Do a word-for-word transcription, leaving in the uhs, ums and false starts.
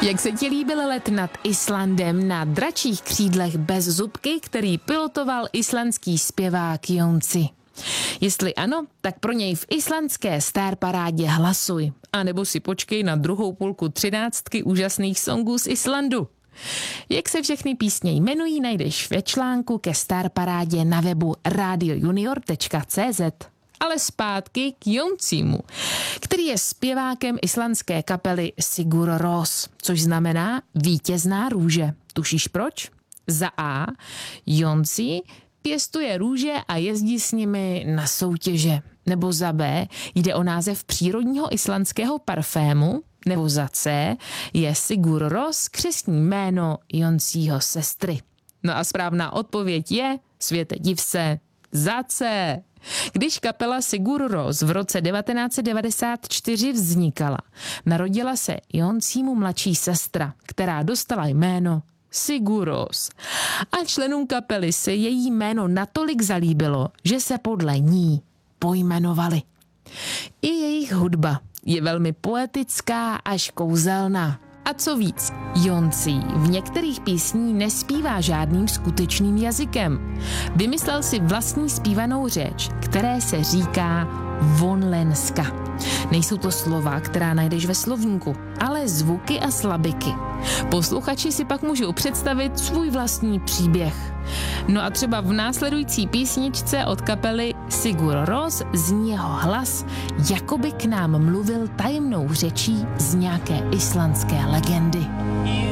Jak se ti líbil let nad Islandem na dračích křídlech bez zubky, který pilotoval islandský zpěvák Jónsi? Jestli ano, tak pro něj v islandské Star parádě hlasuj. A nebo si počkej na druhou půlku třináctky úžasných songů z Islandu. Jak se všechny písně jmenují, najdeš ve článku ke Star parádě na webu radio junior tečka cé zet. Ale zpátky k Jónsimu, který je zpěvákem islandské kapely Sigur Rós, což znamená vítězná růže. Tušíš proč? Za A. Jónsi pěstuje růže a jezdí s nimi na soutěže. Nebo za B. Jde o název přírodního islandského parfému. Nebo za C. Je Sigur Rós křestní jméno Jónsiho sestry. No a správná odpověď je, světe div se, za C. Když kapela Sigur Rós v roce devatenáct set devadesát čtyři vznikala, narodila se Jónsimu mladší sestra, která dostala jméno Sigur Rós. A členům kapely se její jméno natolik zalíbilo, že se podle ní pojmenovali. I jejich hudba je velmi poetická až kouzelná. A co víc, Jónsi v některých písní nespívá žádným skutečným jazykem. Vymyslel si vlastní zpívanou řeč, které se říká vonlenska. Nejsou to slova, která najdeš ve slovníku, ale zvuky a slabiky. Posluchači si pak můžou představit svůj vlastní příběh. No a třeba v následující písničce od kapely Sigur Rós zní jeho hlas, jako by k nám mluvil tajemnou řečí z nějaké islandské legendy.